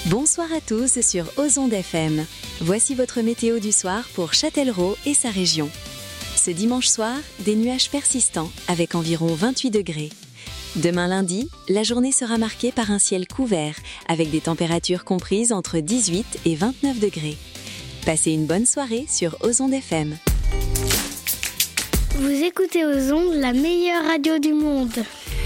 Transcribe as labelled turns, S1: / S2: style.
S1: Bonsoir à tous sur Ozonde FM. Voici votre météo du soir pour Châtellerault et sa région. Ce dimanche soir, des nuages persistants avec environ 28 degrés. Demain lundi, la journée sera marquée par un ciel couvert avec des températures comprises entre 18 et 29 degrés. Passez une bonne soirée sur Ozonde FM.
S2: Vous écoutez Ozonde, la meilleure radio du monde.